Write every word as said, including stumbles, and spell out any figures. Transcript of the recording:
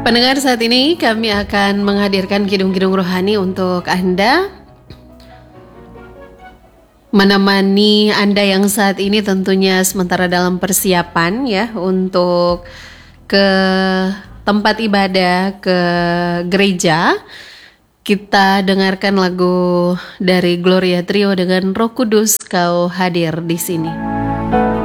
Pendengar, saat ini kami akan menghadirkan kidung-kidung rohani untuk Anda, menemani Anda yang saat ini tentunya sementara dalam persiapan ya untuk ke tempat ibadah, ke gereja. Kita dengarkan lagu dari Gloria Trio dengan Roh Kudus Kau Hadir di Sini.